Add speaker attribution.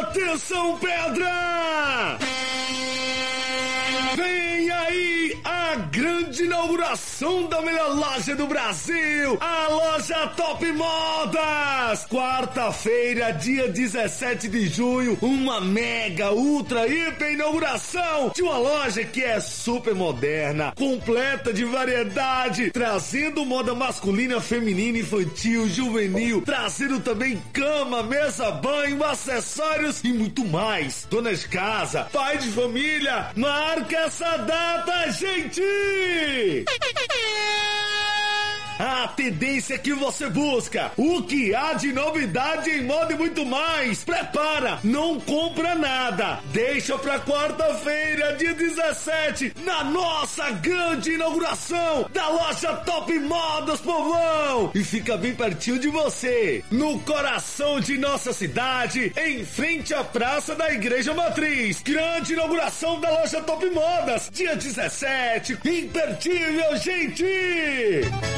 Speaker 1: Atenção, Pedra! Vem aí a grande inauguração da melhor loja do Brasil, a loja Top Modas. Quarta-feira, dia 17 de junho, uma mega, ultra, hiper inauguração de uma loja que é super moderna, completa de variedade, trazendo moda masculina, feminina, infantil, juvenil, trazendo também cama, mesa, banho, acessórios e muito mais. Dona de casa, pai de família, marca essa data, gente! A tendência que você busca, o que há de novidade em moda e muito mais. Prepara, não compra nada. Deixa pra quarta-feira, dia 17, na nossa grande inauguração da loja Top Modas, povão. E fica bem pertinho de você, no coração de nossa cidade, em frente à Praça da Igreja Matriz. Grande inauguração da loja Top Modas, dia 17, imperdível, gente!